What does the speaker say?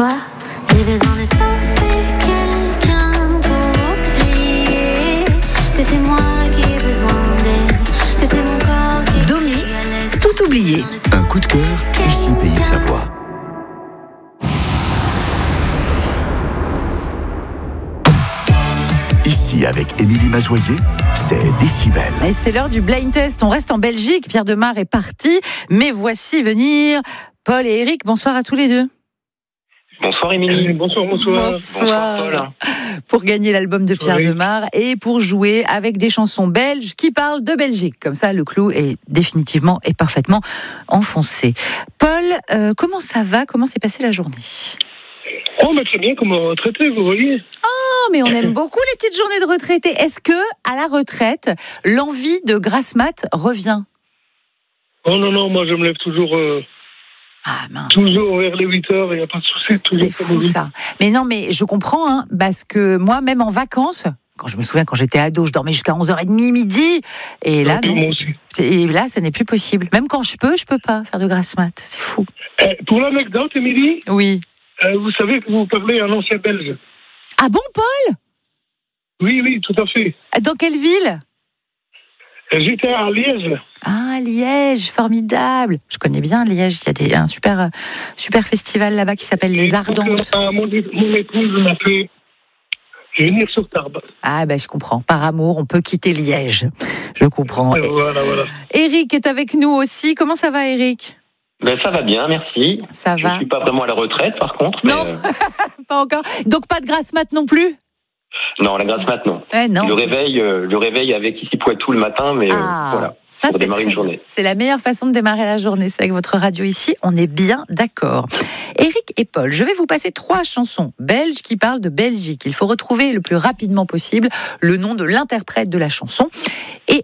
Parfois, j'ai besoin de sauver quelqu'un pour oublier que c'est moi qui ai besoin d'aide, que c'est mon corps qui Domi, tout oublié. Un coup de cœur, ici Pays de Savoie. Ici, avec Émilie Mazoyer, c'est Décibel. Et c'est l'heure du blind test. On reste en Belgique. Pierre Demar est parti. Mais voici venir Paul et Eric. Bonsoir à tous les deux. Bonsoir Émilie. Bonsoir. Bonsoir Paul. Pour gagner l'album de Pierre Demar et pour jouer avec des chansons belges qui parlent de Belgique. Comme ça, le clou est définitivement et parfaitement enfoncé. Paul, comment ça va ? Comment s'est passée la journée ? Oh, mais très bien, comme retraité, vous voyez. Oh, mais on aime beaucoup les petites journées de retraités. Est-ce que, à la retraite, l'envie de grasse mat revient ? Oh non, moi je me lève toujours... Ah mince. Toujours vers les 8h, il n'y a pas de souci. C'est fou ça. Mais non, mais je comprends, parce que moi, même en vacances, quand j'étais ado, je dormais jusqu'à 11h30, midi. Et là, non, moi aussi. Et là, ça n'est plus possible. Même quand je peux pas faire de grasse mat. C'est fou. Pour l'anecdote, Émilie, Oui. vous savez que vous parlez un ancien Belge. Ah bon, Paul ? Oui, tout à fait. Dans quelle ville ? J'étais à Liège. Ah, Liège, formidable. Je connais bien Liège. Il y a un super festival là-bas qui s'appelle Les Ardentes. Mon épouse m'a fait venir sur Tarbes. Ah, je comprends. Par amour, on peut quitter Liège. Je comprends. Voilà. Eric est avec nous aussi. Comment ça va, Eric ? Ça va bien, merci. Ça va. Je suis pas vraiment à la retraite, par contre. Non, pas encore. Donc pas de grasse mat non plus ? Non, la grasse mat, non. Non. Le réveil avec ici Poitou le matin, mais voilà. Ça, pour démarrer une journée. C'est la meilleure façon de démarrer la journée. C'est avec votre radio ici, on est bien d'accord. Eric et Paul, je vais vous passer 3 chansons belges qui parlent de Belgique. Il faut retrouver le plus rapidement possible le nom de l'interprète de la chanson. Et